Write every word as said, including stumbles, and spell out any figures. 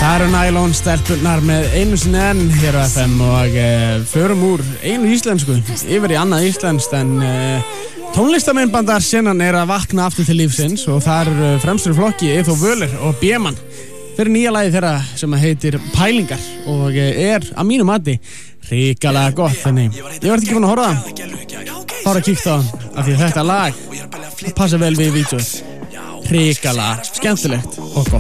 Það eru nælon stelpurnar með einu sinni enn hér á F M og uh, förum úr einu íslensku yfir í annað íslenskt en uh, tónlistamennbandar sinnan er að vakna aftur til lífsins og það eru uh, fremstur í flokki Eyþór Völer og B-Man fyrir nýja lagi þeirra sem heitir Pælingar og uh, er að mínu mati hrikalega gott, þannig ég var ekki búin að horfa það fara að kíkta á það af því að þetta lag passa vel við vídeóið hrikalega skemmtilegt og gott.